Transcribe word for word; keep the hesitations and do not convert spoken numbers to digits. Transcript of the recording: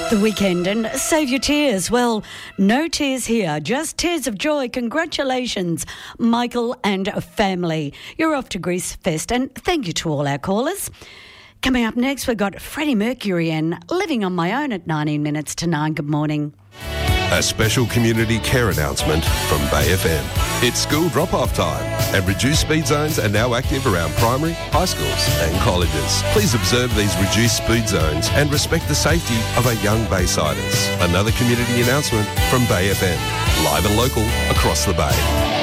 The weekend and save your tears. Well, no tears here, just tears of joy. Congratulations, Michael and family. You're off to Grease Fest, and thank you to all our callers. Coming up next, we've got Freddie Mercury and Living on My Own at nineteen minutes to nine. Good morning. A special community care announcement from Bay F M. It's school drop-off time, and reduced speed zones are now active around primary, high schools and colleges. Please observe these reduced speed zones and respect the safety of our young Baysiders. Another community announcement from Bay F M. Live and local across the Bay.